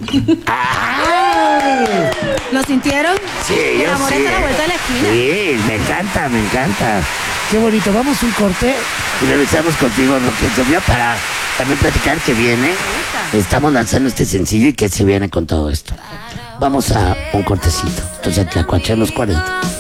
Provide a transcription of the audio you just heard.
¡Ay! ¿Lo sintieron? Sí, El yo amor sí. está a la vuelta de la esquina. Sí, me encanta, me encanta. Qué bonito. Vamos a un corte y regresamos contigo, Roque Sofía, para también platicar que viene. Estamos lanzando este sencillo y que se viene con todo esto. Vamos a un cortecito. Entonces, Tlacuache en los 40.